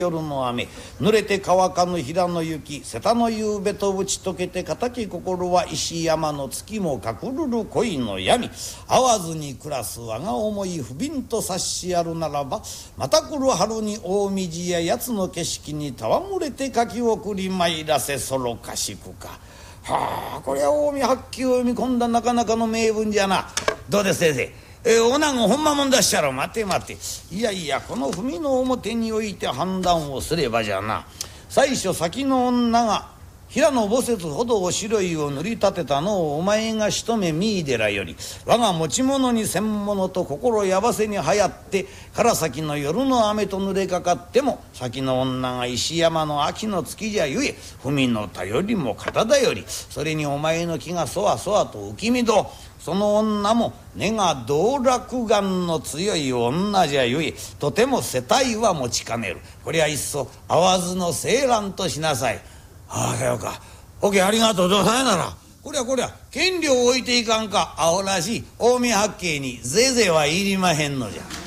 夜の雨、濡れて乾かぬ平の雪、瀬田の夕べと打ち解けて固き心は石山の月も隠るる恋の闇。会わずに暮らす我が思い不憫と察しやるならば、また来る春に大水ややつの景色に戯れて書き送り参らせそろかしくか。はあ、これは近江八景を読み込んだなかなかの名文じゃな。どうです先生、おなごほんまもんだっしゃろ。待て待て、いやいや、この文の表において判断をすればじゃな。最初先の女が平野菩薩ほどお白いを塗り立てたのをお前が一目見いでらより、我が持ち物に専物と心やばせに流行ってから先の夜の雨と濡れかかっても、先の女が石山の秋の月じゃゆえ、文の頼りも肩だより、それにお前の気がそわそわと浮きみど、その女も根が道楽眼の強い女じゃゆえ、とても世帯は持ちかねる。これはいっそ会わずの青蘭としなさい。ああ、さようか。おけありがとう。どうさやなら。こりゃ、権利を置いていかんか。アホらしい近江八景にぜいぜいはいりまへんのじゃ。